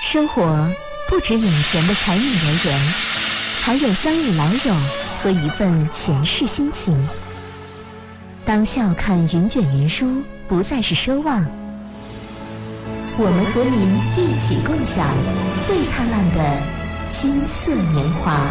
生活不止眼前的柴米油盐，还有三五老友和一份闲适心情。当笑看云卷云舒不再是奢望，我们和您一起共享最灿烂的金色年华。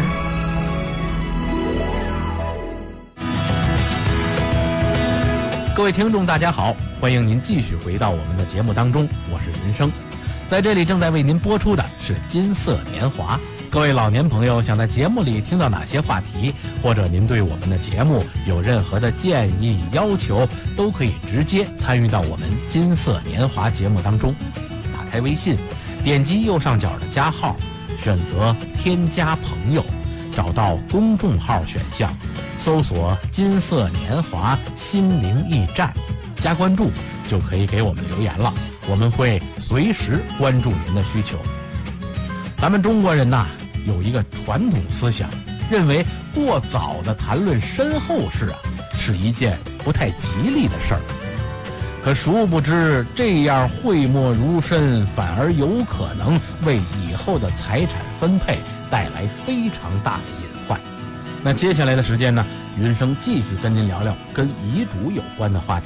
各位听众大家好，欢迎您继续回到我们的节目当中，我是云生。在这里正在为您播出的是金色年华。各位老年朋友想在节目里听到哪些话题，或者您对我们的节目有任何的建议要求，都可以直接参与到我们金色年华节目当中。打开微信，点击右上角的加号，选择添加朋友，找到公众号选项，搜索金色年华心灵驿站，加关注就可以给我们留言了，我们会随时关注您的需求。咱们中国人呐，有一个传统思想，认为过早的谈论身后事啊，是一件不太吉利的事儿。可殊不知，这样讳莫如深，反而有可能为以后的财产分配带来非常大的隐患。那接下来的时间呢，云生继续跟您聊聊跟遗嘱有关的话题。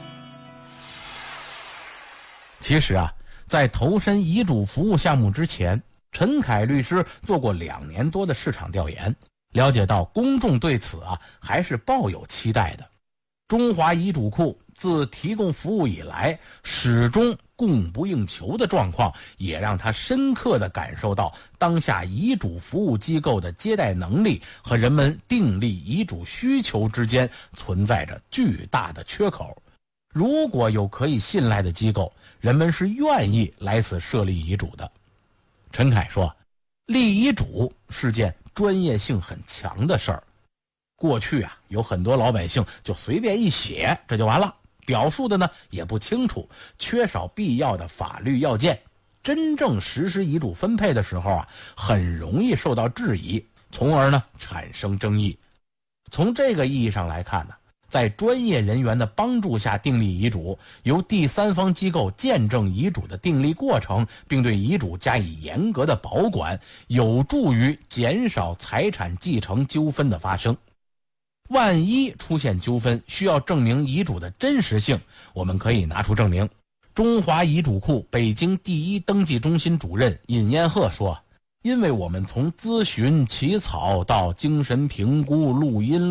其实啊，在投身遗嘱服务项目之前，陈凯律师做过2年多的市场调研，了解到公众对此啊还是抱有期待的。中华遗嘱库自提供服务以来，始终供不应求的状况，也让他深刻地感受到当下遗嘱服务机构的接待能力和人们订立遗嘱需求之间存在着巨大的缺口。如果有可以信赖的机构，人们是愿意来此设立遗嘱的。陈凯说，立遗嘱是件专业性很强的事儿。过去啊，有很多老百姓就随便一写，这就完了，表述的呢也不清楚，缺少必要的法律要件。真正实施遗嘱分配的时候啊，很容易受到质疑，从而呢产生争议。从这个意义上来看呢，在专业人员的帮助下订立遗嘱，由第三方机构见证遗嘱的订立过程，并对遗嘱加以严格的保管，有助于减少财产继承纠纷的发生。万一出现纠纷，需要证明遗嘱的真实性，我们可以拿出证明。中华遗嘱库北京第一登记中心主任尹彦鹤说，因为我们从咨询起草到精神评估、录音